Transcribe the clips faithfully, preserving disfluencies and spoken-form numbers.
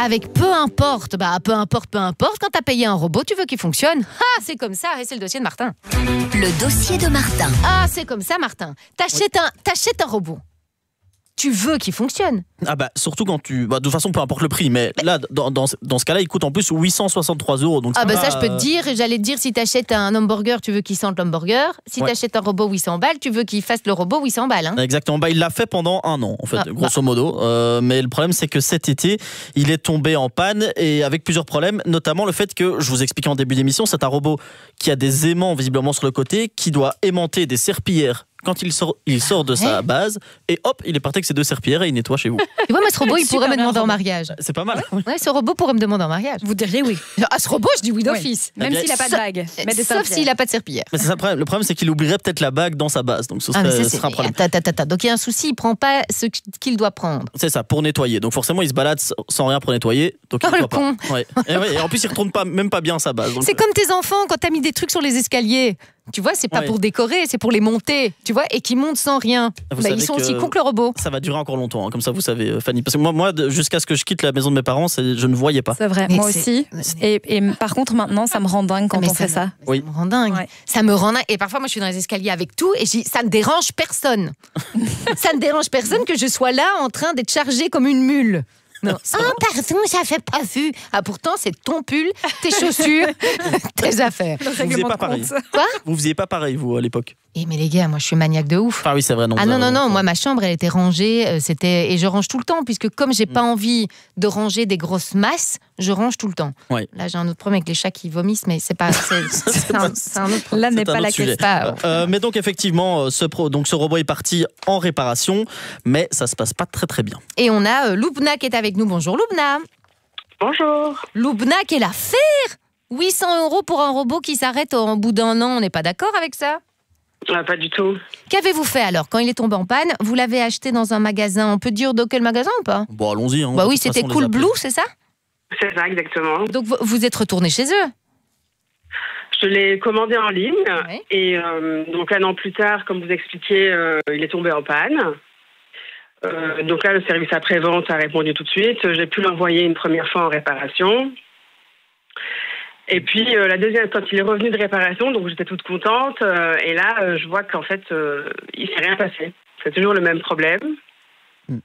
avec peu importe. Bah, peu importe, peu importe. Quand t'as payé un robot, tu veux qu'il fonctionne. Ah, c'est comme ça. Et c'est le dossier de Martin. Le dossier de Martin. Ah, c'est comme ça, Martin. T'achètes oui. un, t'achètes un robot. Tu veux qu'il fonctionne. Ah bah surtout quand tu... Bah, de toute façon, peu importe le prix, mais bah, là, dans, dans, dans ce cas-là, il coûte en plus huit cent soixante-trois euros. Donc ah bah pas, ça, je peux te dire. J'allais te dire, si t'achètes un hamburger, tu veux qu'il sente l'hamburger. Si ouais. t'achètes un robot huit cents balles, tu veux qu'il fasse le robot huit cents balles. Hein. Exactement. Bah, il l'a fait pendant un an, en fait, ah, grosso bah. modo. Euh, mais le problème, c'est que cet été, il est tombé en panne et avec plusieurs problèmes, notamment le fait que, je vous expliquais en début d'émission, c'est un robot qui a des aimants visiblement sur le côté, qui doit aimanter des serpillères quand il sort, il sort de sa base et hop, il est parti avec ses deux serpillères et il nettoie chez vous. Tu vois, moi, ce robot, il pourrait me demander en mariage. C'est pas mal. Ouais, ouais, ce robot pourrait me demander en mariage. Vous diriez oui. Ah, ce robot, je dis oui d'office. Oui. Même s'il n'a pas de bague. Sauf s'il n'a pas de serpillière. Mais c'est ça, le problème. Le problème, c'est qu'il oublierait peut-être la bague dans sa base. Donc ce serait, ah, ce serait un problème. Attends, attends, attends. Donc il y a un souci, il ne prend pas ce qu'il doit prendre. C'est ça, pour nettoyer. Donc forcément, il se balade sans rien pour nettoyer. Donc il oh, ne le con. Pas. Ouais. Et, ouais, et en plus, il ne retourne pas, même pas bien sa base. C'est comme tes enfants quand tu as mis des trucs sur les escaliers. Tu vois, c'est pas ouais. pour décorer, c'est pour les monter. Tu vois, et qui montent sans rien. Bah, ils sont aussi cons que le robot. Ça va durer encore longtemps, hein, comme ça vous savez, Fanny. Parce que moi, moi jusqu'à ce que je quitte la maison de mes parents, je ne voyais pas. C'est vrai, mais moi aussi. Et, et par contre, maintenant, ça me rend dingue quand mais on ça fait ça. Oui. Ça me rend dingue. Ouais. Ça me rend dingue. Et parfois, moi, je suis dans les escaliers avec tout et je dis, ça ne dérange personne. Ça ne dérange personne que je sois là en train d'être chargée comme une mule. Non. Ah, pardon, j'avais pas vu. Ah, pourtant, c'est ton pull, tes chaussures, tes affaires. Vous faisiez pas pareil. Quoi ? Vous faisiez pas pareil, vous, à l'époque ? Eh mais les gars, moi je suis maniaque de ouf. Ah oui, c'est vrai. Non, ah non, non, non, moi ma chambre elle était rangée, c'était... et je range tout le temps, puisque comme j'ai mm. pas envie de ranger des grosses masses, je range tout le temps. Oui. Là j'ai un autre problème avec les chats qui vomissent, mais c'est pas... C'est, c'est, c'est, un, c'est un autre Là n'est pas la question. Euh, mais donc effectivement, ce, pro, donc, ce robot est parti en réparation, mais ça se passe pas très très bien. Et on a euh, Loubna qui est avec nous. Bonjour Loubna. Bonjour. Loubna, quelle affaire ! huit cents euros pour un robot qui s'arrête au bout d'un an, on n'est pas d'accord avec ça ? Ah, pas du tout. Qu'avez-vous fait alors quand il est tombé en panne ? Vous l'avez acheté dans un magasin, on peut dire de quel magasin ou pas ? Bon, allons-y. Hein, bah oui, c'était Cool Blue, c'est ça ? C'est ça, exactement. Donc vous, vous êtes retourné chez eux ? Je l'ai commandé en ligne ouais. et euh, donc un an plus tard, comme vous expliquiez, euh, il est tombé en panne. Euh, donc là, le service après-vente a répondu tout de suite. J'ai pu l'envoyer une première fois en réparation. Et puis euh, la deuxième, quand il est revenu de réparation, donc j'étais toute contente. Euh, et là, euh, je vois qu'en fait, euh, il s'est rien passé. C'est toujours le même problème. Mm.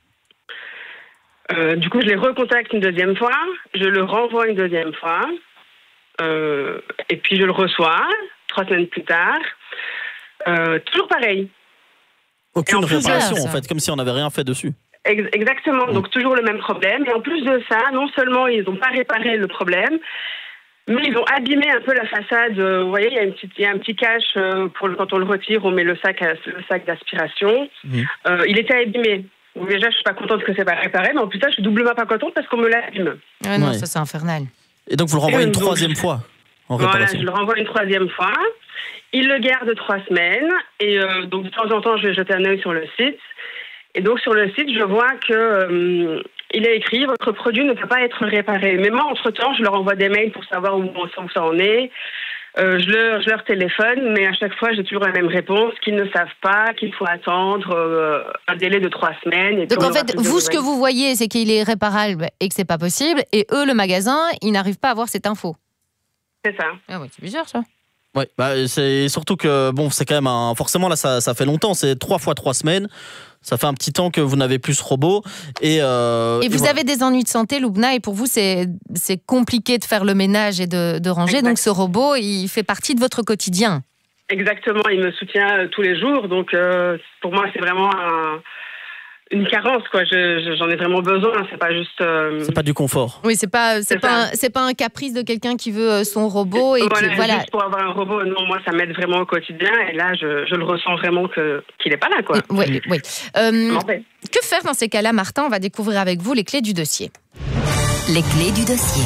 Euh, du coup, je les recontacte une deuxième fois. Je le renvoie une deuxième fois. Euh, et puis je le reçois trois semaines plus tard. Euh, toujours pareil. Aucune réparation, en fait, comme si on n'avait rien fait dessus. Exactement. Mm. Donc toujours le même problème. Et en plus de ça, non seulement ils n'ont pas réparé le problème, mais ils ont abîmé un peu la façade. Vous voyez, il y a, une petite, il y a un petit cache pour le, quand on le retire, on met le sac, à, le sac d'aspiration. Mmh. Euh, il était abîmé. Donc déjà, je suis pas contente que c'est pas réparé, mais en plus ça, je suis doublement pas contente parce qu'on me l'abîme. Ouais, non, ouais. Ça c'est infernal. Et donc vous le renvoyez une donc, troisième fois en réparation. Voilà, je le renvoie une troisième fois. Il le garde trois semaines et euh, donc de temps en temps, je vais jeter un œil sur le site. Et donc sur le site, je vois que euh, il est écrit, votre produit ne peut pas être réparé. Mais moi, entre-temps, je leur envoie des mails pour savoir où, où ça en est. Euh, je, leur, je leur téléphone, mais à chaque fois, j'ai toujours la même réponse, qu'ils ne savent pas, qu'il faut attendre euh, un délai de trois semaines. Et donc en fait, vous, ce que vous voyez, c'est qu'il est réparable et que c'est pas possible. Et eux, le magasin, ils n'arrivent pas à avoir cette info. C'est ça. Ah oui, c'est bizarre, ça. Ouais, bah c'est surtout que bon, c'est quand même un, forcément là ça, ça fait longtemps, c'est trois fois trois semaines. Ça fait un petit temps que vous n'avez plus ce robot et euh, et vous et voilà. avez des ennuis de santé, Loubna, et pour vous c'est c'est compliqué de faire le ménage et de, de ranger. Exactement. Donc ce robot, il fait partie de votre quotidien. Exactement, il me soutient tous les jours, donc euh, pour moi c'est vraiment un une carence, quoi. Je, je, j'en ai vraiment besoin. C'est pas juste. Euh... C'est pas du confort. Oui, c'est pas, c'est, c'est pas, un, c'est pas un caprice de quelqu'un qui veut son robot et voilà, qui, voilà. Juste pour avoir un robot, non, moi, ça m'aide vraiment au quotidien. Et là, je, je le ressens vraiment que qu'il est pas là, quoi. Oui, oui. Euh, que faire dans ces cas-là, Martin ? On va découvrir avec vous les clés du dossier. Les clés du dossier.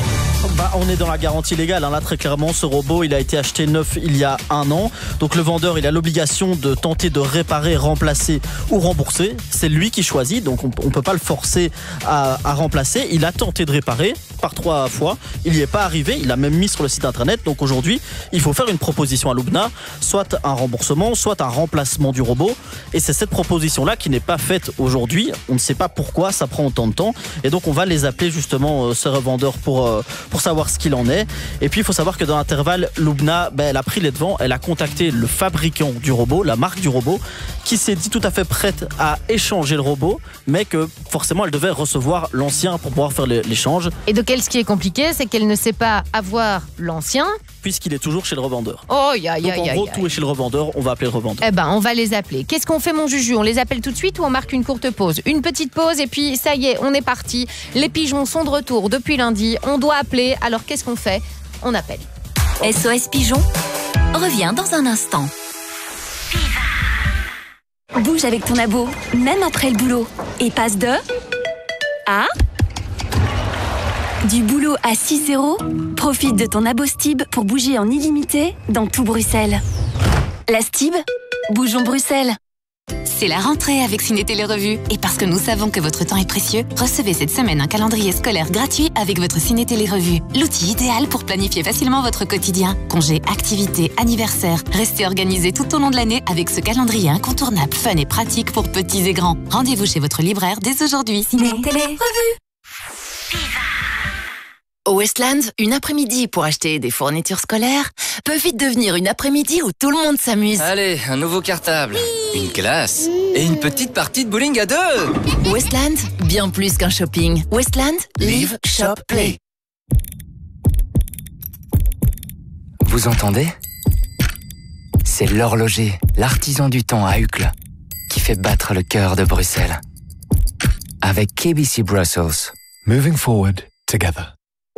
Bah, on est dans la garantie légale. Hein. Là, très clairement, ce robot, il a été acheté neuf il y a un an. Donc, le vendeur, il a l'obligation de tenter de réparer, remplacer ou rembourser. C'est lui qui choisit. Donc, on ne peut pas le forcer à, à remplacer. Il a tenté de réparer par trois fois. Il n'y est pas arrivé. Il a même mis sur le site internet. Donc, aujourd'hui, il faut faire une proposition à Lubna, soit un remboursement, soit un remplacement du robot. Et c'est cette proposition-là qui n'est pas faite aujourd'hui. On ne sait pas pourquoi ça prend autant de temps. Et donc, on va les appeler justement, euh, ce revendeur, pour, euh, pour savoir ce qu'il en est. Et puis, il faut savoir que dans l'intervalle, Lubna, ben, elle a pris les devants. Elle a contacté le fabricant du robot, la marque du robot, qui s'est dit tout à fait prête à échanger le robot, mais que forcément, elle devait recevoir l'ancien pour pouvoir faire l'échange. Et donc, elle, ce qui est compliqué, c'est qu'elle ne sait pas avoir l'ancien, puisqu'il est toujours chez le revendeur. Oh, ya, ya, Donc, en ya, gros, ya, tout ya. est chez le revendeur. On va appeler le revendeur. Eh ben, on va les appeler. Qu'est-ce qu'on fait, mon Juju? On les appelle tout de suite ou on marque une courte pause? Une petite pause et puis ça y est, on est parti. Les pigeons sont de retour depuis lundi. On doit appeler. Alors, qu'est-ce qu'on fait? On appelle. S O S Pigeon revient dans un instant. Bouge avec ton abo, même après le boulot. Et passe de... à... du boulot à six euros. Profite de ton abo Stib pour bouger en illimité dans tout Bruxelles. La Stib, bougeons Bruxelles. C'est la rentrée avec Ciné Télé Revue. Et parce que nous savons que votre temps est précieux, recevez cette semaine un calendrier scolaire gratuit avec votre Ciné Télé Revue. L'outil idéal pour planifier facilement votre quotidien. Congés, activités, anniversaires. Restez organisés tout au long de l'année avec ce calendrier incontournable, fun et pratique pour petits et grands. Rendez-vous chez votre libraire dès aujourd'hui. Ciné Télé Revue. Au Westland, une après-midi pour acheter des fournitures scolaires peut vite devenir une après-midi où tout le monde s'amuse. Allez, un nouveau cartable, une glace et une petite partie de bowling à deux. Westland, bien plus qu'un shopping. Westland, live, shop, play. Vous entendez? C'est l'horloger, l'artisan du temps à Uccle, qui fait battre le cœur de Bruxelles. Avec K B C Brussels. Moving forward together.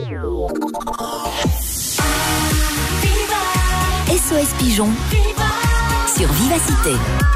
S O S Pigeon sur Vivacité.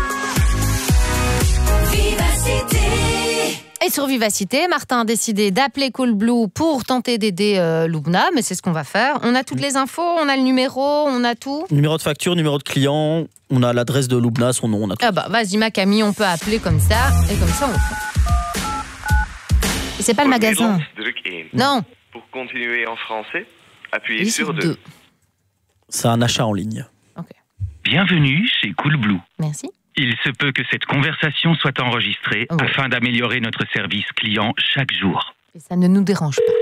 Et sur Vivacité, Martin a décidé d'appeler Coolblue pour tenter d'aider euh, Lubna, mais c'est ce qu'on va faire. On a toutes les infos, on a le numéro, on a tout. Numéro de facture, numéro de client, on a l'adresse de Lubna, son nom, on a tout. Ah bah vas-y ma Camille, on peut appeler comme ça, et comme ça on fait. Et c'est pas le magasin. Non. Pour continuer en français, appuyez Oui, sur deux. deux. C'est un achat en ligne. Bienvenue chez Coolblue. Merci. Il se peut que cette conversation soit enregistrée Ouais. afin d'améliorer notre service client chaque jour. Et ça ne nous dérange pas.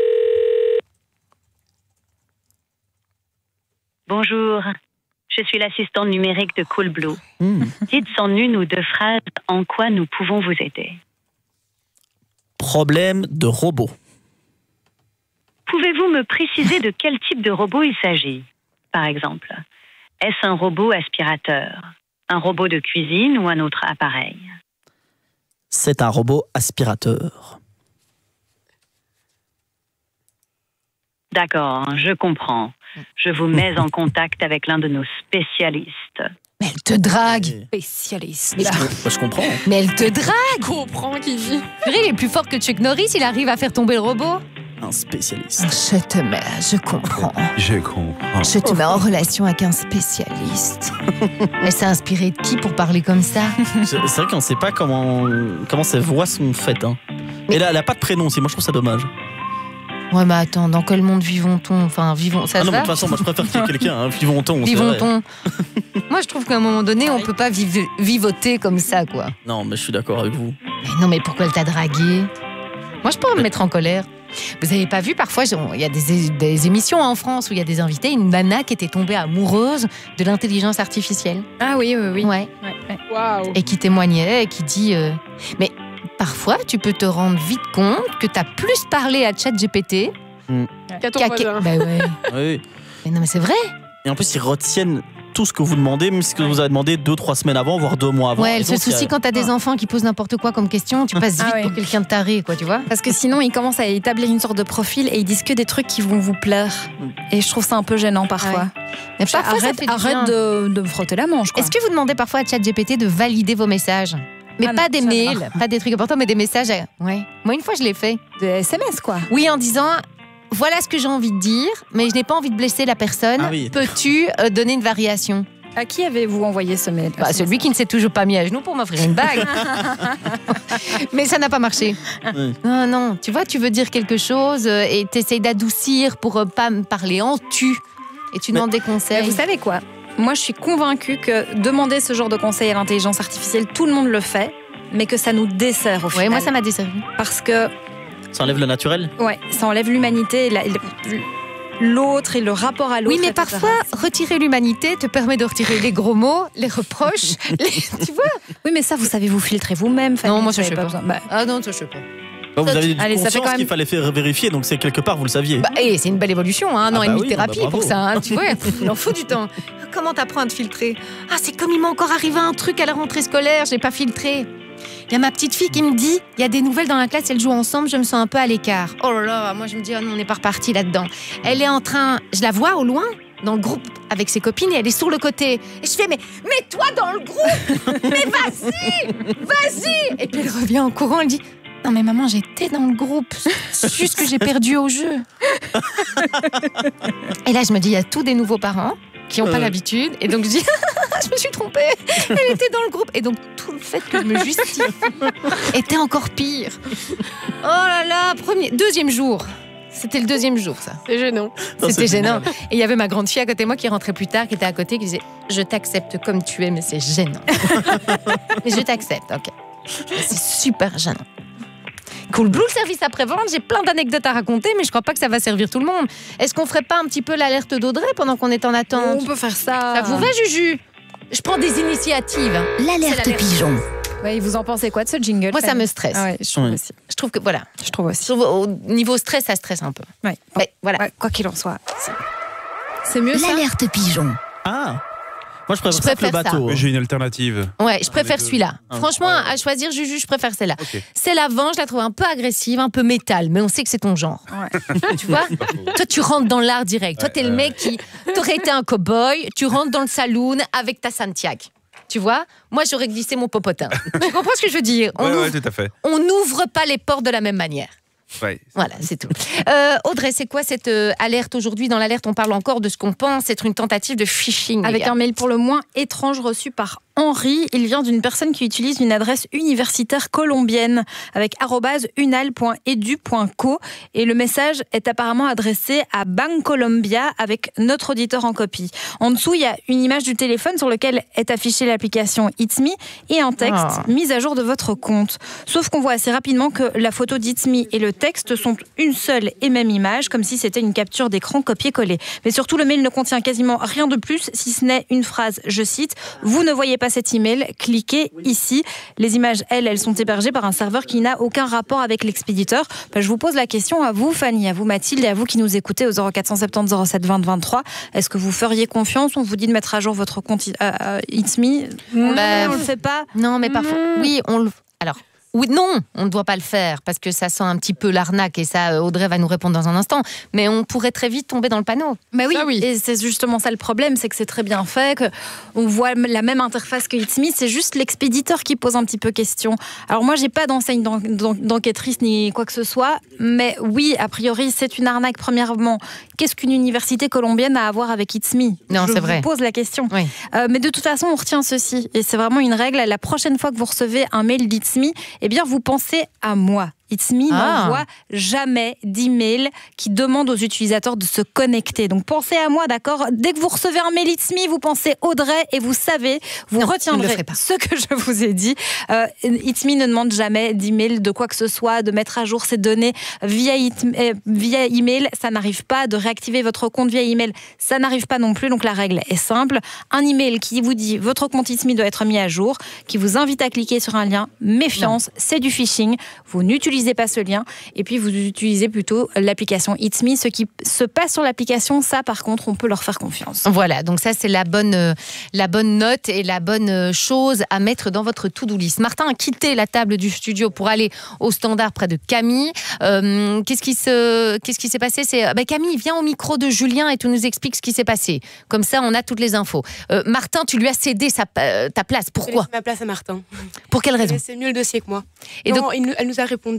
Bonjour, je suis l'assistante numérique de Coolblue. Mmh. Dites en une ou deux phrases en quoi nous pouvons vous aider. Problème de robot. Pouvez-vous me préciser de quel type de robot il s'agit? Par exemple, est-ce un robot aspirateur, un robot de cuisine ou un autre appareil? C'est un robot aspirateur. D'accord, je comprends. Je vous mets en contact avec l'un de nos spécialistes. Mais elle te drague. Spécialiste. Mais, Bah, je comprends. mais elle te drague. Comprends qui dit. Purée, il est plus fort que Chuck Norris, il arrive à faire tomber le robot. Un spécialiste. Je te mets, je comprends. Je comprends. Je te mets en relation avec un spécialiste. Elle s'est inspirée de qui pour parler comme ça? C'est vrai qu'on ne sait pas comment, comment ses voix sont faites. Hein. Et là, elle n'a pas de prénom aussi. Moi, je trouve ça dommage. Ouais, mais attends, dans quel monde vivons-on? Enfin, vivons. Ça Ah se non, mais va? de toute façon, moi, je préfère qu'il y ait quelqu'un. Hein. Vivons-on. c'est vrai. Vivons-on. Moi, je trouve qu'à un moment donné, on peut pas viv- vivoter comme ça, quoi. Non, mais je suis d'accord avec vous. Mais non, mais pourquoi elle t'a dragué? Moi, je pourrais me mettre en colère. Vous avez pas vu, parfois, il y a des, des émissions en France où il y a des invités, une nana qui était tombée amoureuse de l'intelligence artificielle. Ah oui, oui, oui. Ouais. Ouais, ouais. Waouh. Et qui témoignait et qui dit... euh, Mais parfois, tu peux te rendre vite compte que tu as plus parlé à ChatGPT Qu'à ton qu'à... voisin. Bah ouais. Oui. Mais non, mais c'est vrai. Et en plus, ils retiennent tout ce que vous demandez, même ce que vous avez demandé deux, trois semaines avant, voire deux mois avant. Ouais, Et le seul donc, il y a- souci quand t'as des enfants qui posent n'importe quoi comme question, tu passes vite Ah ouais. pour quelqu'un de taré, quoi, tu vois. Parce que sinon, ils commencent à établir une sorte de profil et ils disent que des trucs qui vont vous plaire. Et je trouve ça un peu gênant parfois. Ouais. Mais parfois, ça arrête fait du arrête bien. de, de me frotter la manche. Quoi. Est-ce que vous demandez parfois à ChatGPT de valider vos messages? Mais Ah pas non, des ça mails, pas des trucs importants, mais des messages. à- Ouais. Moi, une fois, je l'ai fait. Des S M S, quoi. Oui, en disant voilà ce que j'ai envie de dire, mais je n'ai pas envie de blesser la personne. Ah oui. Peux-tu euh, donner une variation ? À qui avez-vous envoyé ce mail ? Bah, celui qui ne s'est toujours pas mis à genoux pour m'offrir une bague. Mais ça n'a pas marché. Oui. Non, non, tu vois, tu veux dire quelque chose euh, et tu essayes d'adoucir pour euh, pas me parler en tu. Et tu demandes des conseils. Vous savez quoi ? Moi, je suis convaincue que demander ce genre de conseils à l'intelligence artificielle, tout le monde le fait, mais que ça nous dessert au final. Oui, moi, ça m'a desservi. Parce que Ça enlève le naturel ? ouais, ça enlève l'humanité, la- l'autre et le rapport à l'autre. Oui, mais et cetera. parfois, retirer l'humanité te permet de retirer les gros mots, les reproches, les... tu vois ? Oui, mais ça, vous savez vous filtrer vous-même. Fanny, Non, moi, vous ça, je avez sais pas. besoin. Bah, Ah non, ça, je sais pas. Bah, vous avez Allez, ça fait conscience quand même- qu'il fallait faire vérifier, donc c'est quelque part, vous le saviez. Bah, et c'est une belle évolution, hein, un an Ah et bah demi oui, de thérapie bah, bravo. pour ça, hein, tu vois, il en faut du temps. Comment t'apprends à te filtrer ? Ah, c'est comme il m'est encore arrivé un truc à la rentrée scolaire, j'ai pas filtré. Il y a ma petite fille qui me dit, il y a des nouvelles dans la classe, elles jouent ensemble, je me sens un peu à l'écart. Oh là là, moi je me dis, oh non, on n'est pas reparti là-dedans. Elle est en train, je la vois au loin, dans le groupe avec ses copines, et elle est sur le côté. Et je fais, mais mets-toi dans le groupe, mais vas-y, vas-y. Et puis elle revient en courant, elle dit, non mais maman, j'étais dans le groupe, c'est juste que j'ai perdu au jeu. Et là, je me dis, il y a tous des nouveaux parents qui n'ont pas Euh. l'habitude. Et donc, je dis, je me suis trompée. Elle était dans le groupe. Et donc, tout le fait que je me justifie était encore pire. Oh là là, premier, deuxième jour. C'était le deuxième jour, ça. C'est gênant. Non, C'était c'est gênant. génial. Et il y avait ma grande fille à côté de moi qui rentrait plus tard, qui était à côté, qui disait, je t'accepte comme tu es, mais c'est gênant. Mais je t'accepte, ok. C'est super gênant. Cool Blue, le service après-vente, j'ai plein d'anecdotes à raconter, mais je crois pas que ça va servir tout le monde. Est-ce qu'on ferait pas un petit peu l'alerte d'Audrey pendant qu'on est en attente ? on peut faire ça. Ça vous va, Juju ? Je prends des initiatives. hein. L'alerte C'est pigeon. Ouais, vous en pensez quoi de ce jingle ? Moi, ça Fanny me stresse. Ah ouais, je trouve Ouais. aussi. Je trouve que, voilà. Je trouve aussi. Je trouve, au niveau stress, ça stresse un peu. Ouais. Mais voilà. Ouais, quoi qu'il en soit. c'est- C'est mieux ça ? L'alerte pigeon. Ah, moi je préfère, Je ça que le préfère ça. bateau. Mais hein. j'ai une alternative. Ouais, je préfère deux. celui-là. Ah, Franchement, ouais. à choisir, Juju, je préfère celle-là. Ok. Celle avant, je la trouve un peu agressive, un peu métal, mais on sait que c'est ton genre. Tu vois ? Toi, tu rentres dans l'art direct. Toi, t'es le mec qui... T'aurais été un cow-boy, tu rentres dans le saloon avec ta Santiago. Tu vois ? Moi, j'aurais glissé mon popotin. Tu comprends ce que je veux dire ? On Ouais, ouvre- ouais, tout à fait. on n'ouvre pas les portes de la même manière. Ouais. Voilà, c'est tout. Euh, Audrey, c'est quoi cette euh, alerte aujourd'hui ? Dans l'alerte, on parle encore de ce qu'on pense être une tentative de phishing. les Avec gars. un mail pour le moins étrange reçu par Henri. Il vient d'une personne qui utilise une adresse universitaire colombienne avec arobase unal point edu point co et le message est apparemment adressé à Bancolombia avec notre auditeur en copie. En dessous, il y a une image du téléphone sur lequel est affichée l'application It's Me et un texte Ah. mise à jour de votre compte. Sauf qu'on voit assez rapidement que la photo d'It's Me et le texte sont une seule et même image, comme si c'était une capture d'écran copier-coller. Mais surtout, le mail ne contient quasiment rien de plus, si ce n'est une phrase, je cite, « Vous ne voyez pas cet email, cliquez ici ». Les images, elles, elles sont hébergées par un serveur qui n'a aucun rapport avec l'expéditeur. Ben, je vous pose la question à vous, Fanny, à vous, Mathilde, et à vous qui nous écoutez au zéro quatre cent soixante-dix zéro sept vingt vingt-trois. Est-ce que vous feriez confiance ? On vous dit de mettre à jour votre compte euh, euh, It's Me. On Bah, ne le fait pas. Non, mais parfois. Oui, on le. Alors. Oui, non, on ne doit pas le faire parce que ça sent un petit peu l'arnaque et ça, Audrey va nous répondre dans un instant. Mais on pourrait très vite tomber dans le panneau. Mais oui, Ça, oui. et c'est justement ça le problème, c'est que c'est très bien fait, que on voit la même interface que It's Me, c'est juste l'expéditeur qui pose un petit peu question. Alors moi, j'ai pas d'enseigne d'en- d'en- d'enquêtrice ni quoi que ce soit, mais oui, a priori, c'est une arnaque. Premièrement, qu'est-ce qu'une université colombienne a à voir avec It's Me ? Non, Je c'est vous vrai. pose la question. Oui. Euh, mais de toute façon, on retient ceci, et c'est vraiment une règle. La prochaine fois que vous recevez un mail d'It's Me, eh bien, vous pensez à moi. It's Me Ah. n'envoie jamais d'email qui demande aux utilisateurs de se connecter. Donc pensez à moi, d'accord ? Dès que vous recevez un mail It's Me, vous pensez Audrey et vous savez, vous Non, ne le retiendrez ferez pas. ce que je vous ai dit. Euh, It's Me ne demande jamais d'email, de quoi que ce soit, de mettre à jour ses données via, it- euh, via email. Ça n'arrive pas. De réactiver votre compte via email, ça n'arrive pas non plus. Donc la règle est simple. Un email qui vous dit votre compte It's Me doit être mis à jour, qui vous invite à cliquer sur un lien, méfiance, c'est du phishing. Vous n'utilisez pas ce lien et puis vous utilisez plutôt l'application It's Me. Ce qui se passe sur l'application, ça par contre, on peut leur faire confiance. Voilà, donc ça c'est la bonne, euh, la bonne note et la bonne euh, chose à mettre dans votre to-do list. Martin a quitté la table du studio pour aller au standard près de Camille. Euh, qu'est-ce qui se, qu'est-ce qui s'est passé ? C'est euh, bah, Camille, viens au micro de Julien et tu nous expliques ce qui s'est passé. Comme ça, on a toutes les infos. Euh, Martin, tu lui as cédé sa, euh, ta place. Pourquoi ? J'ai laissé ma place à Martin. Pour quelle raison ? C'est mieux le dossier que moi. Et Et donc- donc, il nous- elle nous a répondu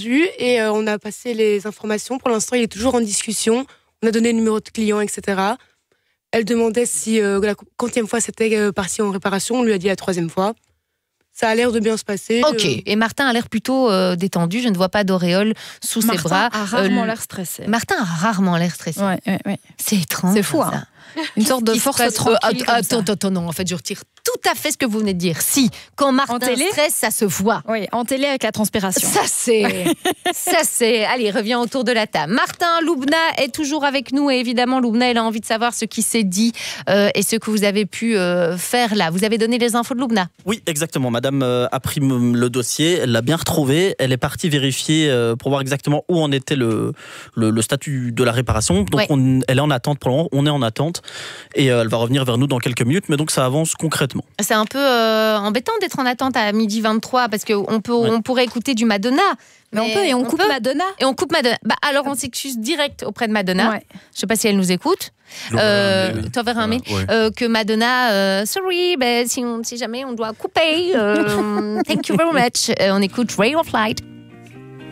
vu et euh, on a passé les informations. Pour l'instant, il est toujours en discussion. On a donné le numéro de client, et cetera. Elle demandait si euh, la quantième fois c'était euh, parti en réparation. On lui a dit la troisième fois. Ça a l'air de bien se passer. Ok, euh... et Martin a l'air plutôt euh, détendu. Je ne vois pas d'auréole sous Martin ses bras. a rarement Euh, l'air stressé. Martin a rarement l'air stressé. Ouais, ouais, ouais. C'est étrange. C'est fou, ça. hein. Une sorte de Qu'est-ce qui force se passe tranquille. Euh, comme Attends, ça. attends, non, en fait, je retire tout à fait ce que vous venez de dire. Si, quand Martin En télé stresse, ça se voit. Oui, en télé avec la transpiration. Ça, c'est. ça, c'est. Allez, reviens autour de la table. Martin, Loubna est toujours avec nous. Et évidemment, Loubna, elle a envie de savoir ce qui s'est dit euh, et ce que vous avez pu euh, faire là. Vous avez donné les infos de Loubna? Oui, exactement. Madame euh, a pris m- le dossier, elle l'a bien retrouvé. Elle est partie vérifier euh, pour voir exactement où en était le, le, le statut de la réparation. Donc, Ouais. on, elle est en attente pour le moment. On est en attente. Et euh, elle va revenir vers nous dans quelques minutes. Mais donc, ça avance concrètement. C'est un peu euh, embêtant d'être en attente à midi vingt-trois parce qu'on peut, Ouais. on pourrait écouter du Madonna. Mais on peut, et on coupe Madonna. Et on coupe Madonna. Bah, alors, on s'excuse direct auprès de Madonna. Ouais. Je sais pas si elle nous écoute. Euh, tu enverras un mail. Ouais. Euh, que Madonna, euh, sorry, ben, si, on, si jamais on doit couper, euh, thank you very much. Euh, on écoute Ray of Light.